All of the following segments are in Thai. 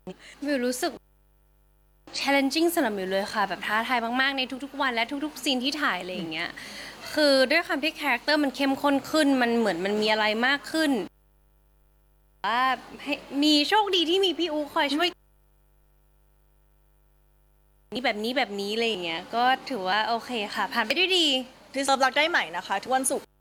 มิวรู้สึก challenging สำหรับมิวเลยค่ะแบบท้าทายมากๆในทุกๆวันและทุกๆซีนที่ถ่ายอะไรอย่างเงี้ยคือด้วยความที่คาแรคเตอร์มันเข้มข้นขึ้นมันเหมือนมันมีอะไรมากขึ้นว่ามีโชคดีที่มีพี่อูคอยช่วยนี่แบบนี้อะไรอย่างเงี้ยก็ถือว่าโอเคค่ะผ่านไปด้วยดีที่เซิร์ฟรักได้ใหม่นะคะทุกวันศุกร์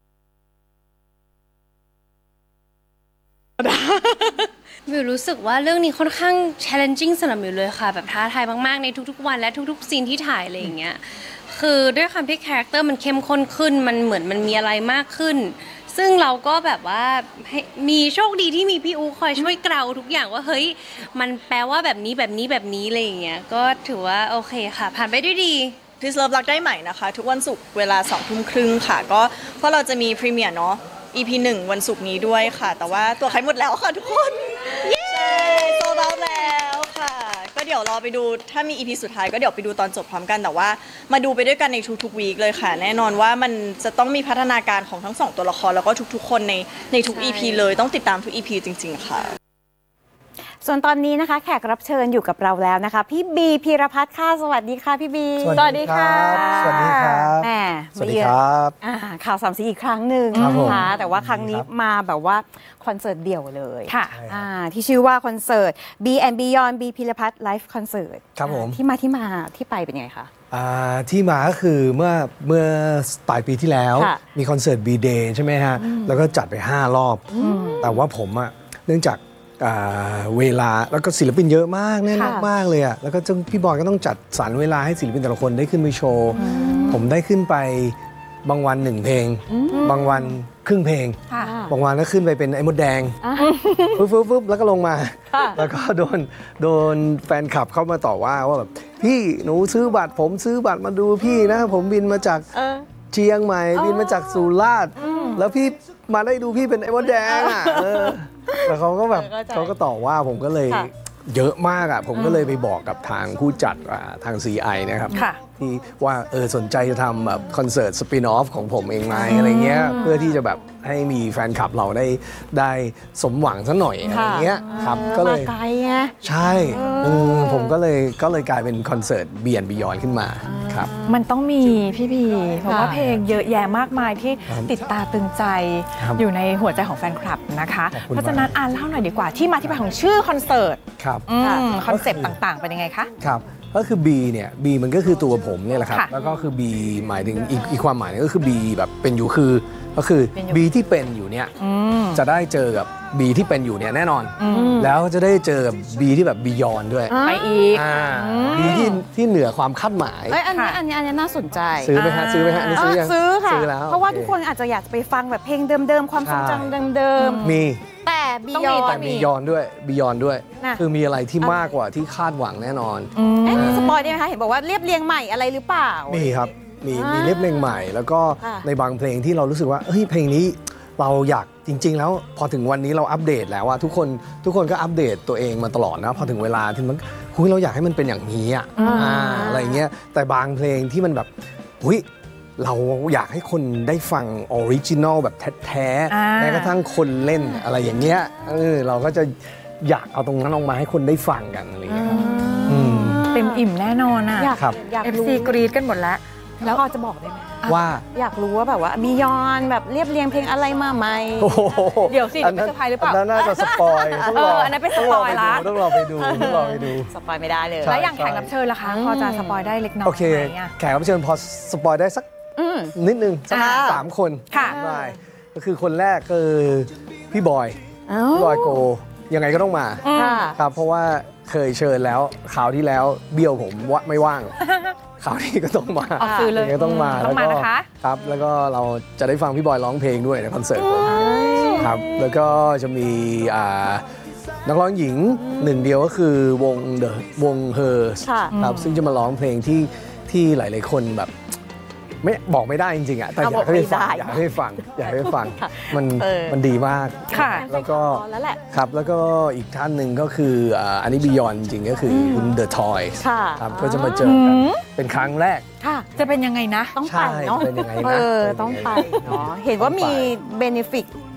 มิวรู้สึกว่าเรื่องนี้ค่อนข้าง challenging สำหรับมิวเลยค่ะแบบท้าทายมากๆในทุกๆวันและทุกๆซีนที่ถ่ายอะไรอย่างเงี้ยคือด้วยความที่คาแรคเตอร์มันเข้มข้นขึ้นมันเหมือนมันมีอะไรมากขึ้นซึ่งเราก็แบบว่ามีโชคดีที่มีพี่อูคอยช่วยเกลาทุกอย่างว่าเฮ้ยมันแปลว่าแบบนี้อะไรอย่างเงี้ยก็ถือว่าโอเคค่ะผ่านไปด้วยดีที่เซิร์ฟรักได้ใหม่นะคะทุกวันศุกร์เวลา20:30ค่ะก็เพราะเราจะมีพรีเมียร์เนาะ EP 1วันศุกร์นี้ด้วยค่ะแต่ว่าตัวขายหมดแล้วค่ะทุกคนเย้โซลด์เอาท์แล้วค่ะก็เดี๋ยวรอไปดูถ้ามี EP สุดท้ายก็เดี๋ยวไปดูตอนจบพร้อมกันแต่ว่ามาดูไปด้วยกันในทุกๆวีคเลยค่ะแน่นอนว่ามันจะต้องมีพัฒนาการของทั้ง2ตัวละครแล้วก็ทุกๆคนในทุก EP เลยต้องติดตามทุก EP จริงๆค่ะส่วนตอนนี้นะคะแขกรับเชิญอยู่กับเราแล้วนะคะพี่บีพีรพัฒน์ค่ะสวัสดีค่ะพี่บีสวัสดีค่ะสวัสดีครับแหมสวัสดีครับข่าว3 สีอีกครั้งหนึ่งนะคะแต่ว่าครั้งนี้มาแบบว่าคอนเสิร์ตเดี่ยวเลยค่ะที่ชื่อว่าคอนเสิร์ต B and Beyond บีพีรพัฒน์ไลฟ์คอนเสิร์ตครับผมที่ไปเป็นไงคะที่มาก็คือเมื่อปลายปีที่แล้วมีคอนเสิร์ต B-Day ใช่ไหมฮะแล้วก็จัดไป5 รอบแต่ว่าผมเนื่องจากเวลาแล้วก็ศิลปินเยอะมากแน่นมากเลยอ่ะแล้วก็พี่บอยก็ต้องจัดสรรเวลาให้ศิลปินแต่ละคนได้ขึ้นไปโชว์ผมได้ขึ้นไปบางวัน1 เพลงบางวันครึ่งเพลงบางวันก็ขึ้นไปเป็นไอ้มดแดงฟึบแล้วก็ลงมาแล้วก็โดนแฟนคลับเข้ามาต่อว่าแบบพี่หนูซื้อบัตรผมซื้อบัตรมาดูพี่นะผมบินมาจากเชียงใหม่บินมาจากสุราษฎร์แล้วพี่มาได้ดูพี่เป็นไอ้มดแดงอ่ะแล้วเขาก็แบบเขาก็ต่อว่าผมก็เลยเยอะมากอ่ะผมก็เลยไปบอกกับทางผู้จัดทาง CI นะครับที่ว่าสนใจจะทำแบบคอนเสิร์ตสปินออฟของผมเองไหมอะไรเงี้ยเพื่อที่จะแบบให้มีแฟนคลับเราได้สมหวังซะหน่อยอะไรเงี้ยครับก็เลยไกลไงใช่ผมก็เลยกลายเป็นคอนเสิร์ตเบียนบิยอนขึ้นมาครับมันต้องมีพี่พีเพราะว่าเพลงเยอะแยะมากมายที่ติดตาตึงใจอยู่ในหัวใจของแฟนคลับนะคะเพราะฉะนั้นเล่าหน่อยดีกว่าที่มาที่ไปของชื่อคอนเสิร์ตครับคอนเซปต์ต่างๆเป็นยังไงคะครับก็คือ B เนี่ย B มันก็คือตัวผมเนี่ยแหละครับแล้วก็คือ B หมายถึงอีกความหมายนึงก็คือ B แบบเป็นอยู่ก็คือ B ที่เป็นอยู่เนี่ยจะได้เจอกับ B ที่เป็นอยู่เนี่ยแน่นอนแล้วจะได้เจอกับ B ที่แบบ Beyond ด้วยไปอีก B ที่เหนือความคาดหมายอันนี้น่าสนใจซื้อไหมฮะซื้อยังซื้อค่ะซื้อแล้วเพราะว่าทุกคนอาจจะอยากไปฟังแบบเพลงเดิมๆความทรงจำเดิมๆมีแต่ Beyond ด้วยคือมีอะไรที่มากกว่าที่คาดหวังแน่นอนสปอยได้ไหมคะเห็นบอกว่าเรียบเรียงใหม่อะไรหรือเปล่ามีครับมีเรียบเรียงใหม่แล้วก็ในบางเพลงที่เรารู้สึกว่าเฮ้ยเพลงนี้เราอยากจริงๆแล้วพอถึงวันนี้เราอัปเดตแล้วว่าทุกคนก็อัปเดตตัวเองมาตลอดนะพอถึงเวลาที่มันเราอยากให้มันเป็นอย่างนี้อะไรเงี้ยแต่บางเพลงที่มันแบบเราอยากให้คนได้ฟังออริจินอลแบบแท้ๆแม้กระทั่งคนเล่นอะไรอย่างเงี้ยเราก็จะอยากเอาตรงนั้นออกมาให้คนได้ฟังกันอะไรเงี้ยเต็มอิ่มแน่นอนอ่ะอยาก FC กรี๊ดกันหมดแล้วพอจะบอกได้ไหมว่าอยากรู้ว่าแบบว่าบียอนแบบเรียบเรียงเพลงอะไรมาไหมเดี๋ยวสิเป็นเซอร์ไพรส์หรือเปล่าน่าจะสปอยอันนั้นเป็นสปอยละต้องรอไปดูสปอยไม่ได้เลยแล้วอย่างแขกรับเชิญล่ะคะพอจะสปอยได้เล็กน้อยโอเคแขกรับเชิญพอสปอยได้สักนิดนึงสัก3 คนได้ก็คือคนแรกคือพี่บอยโกยังไงก็ต้องมาครับเพราะว่าเคยเชิญแล้วคราวที่แล้วเบี้ยวผมว่าไม่ว่างคราวนี้ก็ต้องมาก็ต้องมาแล้วก็ครับแล้วก็เราจะได้ฟังพี่บอยร้องเพลงด้วยในคอนเสิร์ตผมครับแล้วก็จะมีนักร้องหญิง1 เดียวก็คือวงเฮอร์ครับซึ่งจะมาร้องเพลงที่หลายๆคนแบบไม่บอกไม่ได้จริงๆอ่ะแต่อยากให้ฟังมันดีมากแล้วก็ครับแล้วก็อีกท่านหนึ่งก็คืออันนี้ Beyond จริงๆก็คือคุณเดอะทอยส์ครับก็จะมาเจอกันเป็นครั้งแรกจะเป็นยังไงนะต้องไปเนาะเป็นยังไงต้องไปเนาะเห็นว่ามีเบเนฟิต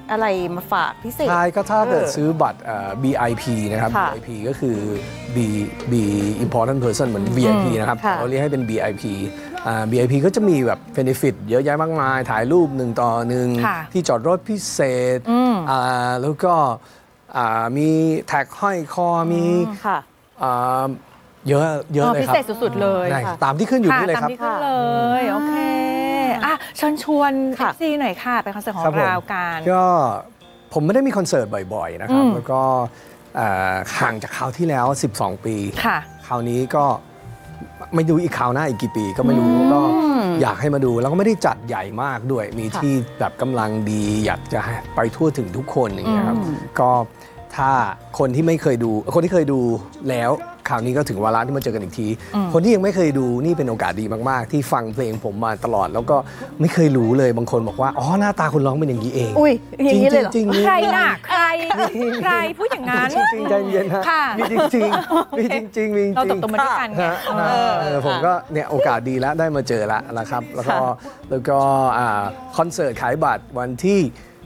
อะไรมาฝากพิเศษใช่ก็ถ้าเกิดซื้อบัตรBIP นะครับค่ะ BIP ก็คือ B important person เหมือน VIP นะครับค่ะเราเรียกให้เป็น BIP BIP ก็จะมีแบบ benefit เยอะแยะมากมาย ถ่ายรูป1 ต่อค่ะ 1 ที่จอดรถพิเศษแล้วก็มีแท็กห้อยคอมีค่ะอ่าเยอะเลยพิครับเศษสุดๆเลยได้ตามที่ขึ้นอยู่นี่เลยตาคมรับที่ขึ้นเลยโอเคอ่ะเชิญชวนค่ะ FC หน่อยค่ะไปคอนเสิร์ตขอครังบผมเรากันก็ผมไม่ได้มีคอนเสิร์ตบ่อยๆนะครับ แล้วก็ห่างจากคราวที่แล้ว 12 ปีค่ะคราวนี้ก็ไม่ดูอีกคราวหน้าอีกกี่ปีก็ไม่รู้ก็อยากให้มาดู แล้วก็ไม่ได้จัดใหญ่มากด้วย มีที่แบบกำลังดี อยากจะให้ไปทั่วถึงทุกคนอย่างเงี้ยครับก็ถ้าคนที่ไม่เคยดูคนที่เคยดูแล้วคราวนี้ก็ถึงวาระที่มาเจอกันอีกที คนที่ยังไม่เคยดูนี่เป็นโอกาสดีมากๆ ที่ฟังเพลงผมมาตลอด แล้วก็ไม่เคยรู้เลยบางคนบอกว่าอ๋อหน้าตาคุณร้องเป็นอย่างนี้เองอุ้ยอย่างนี้เลยเหรอจริงๆใครน่ะใครพูดอย่างนั้นจริงๆใจเย็นๆฮะค่ะมีจริงๆมีจริงๆมีจริงๆเราตบตัวมาด้วยกันไงฮะผมก็เนี่ยโอกาสดีแล้วได้มาเจอแล้วนะครับ แล้วก็คอนเสิร์ตขายบัตรวันที่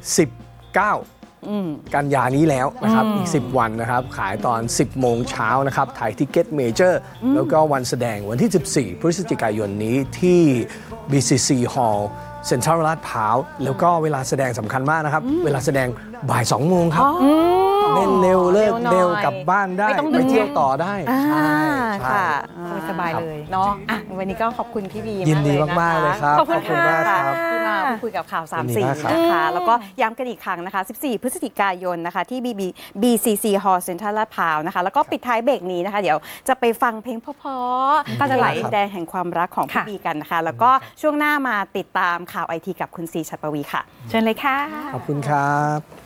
19 กันยานี้แล้วนะครับ อีก 10 วันนะครับ ขายตอน 10 โมงเช้านะครับถ่ายทิเก็ตเมเจอร์แล้วก็วันแสดงวันที่ 14 พฤศจิกายนนี้ที่ BCC Hall เซ็นทรัลลาดพร้าวแล้วก็เวลาแสดงสำคัญมากนะครับ เวลาแสดงบ่าย 2 โมงครับเล่นเร็วเลิกเร็วกลับบ้านได้ไม่ต้องดึไปกเที่ยวต่อได้อ่าใช่ค่ะสบายๆเลยเนาะอ่ะวันนี้ก็ขอบคุณพี่บียินดีมากๆเลยครับขอบคุณค่ะมากครับที่มาพูดคุยกับข่าวยินดีมากครับ 34นะคะ แล้วก็ย้ำกันอีกครั้งนะคะ 14 พฤศจิกายนนะคะ ที่ BCC Hall Central ลาดพร้าวนะคะ แล้วก็ปิดท้ายเบรกนี้นะคะ เดี๋ยวจะไปฟังเพลงเพราะๆก็จะไหลแดงแห่งความรักของพี่บีกันนะคะ แล้วก็ช่วงหน้ามาติดตามข่าวไอทีกับคุณซีชัดปวีค่ะเชิญเลยค่ะขอบคุณครับ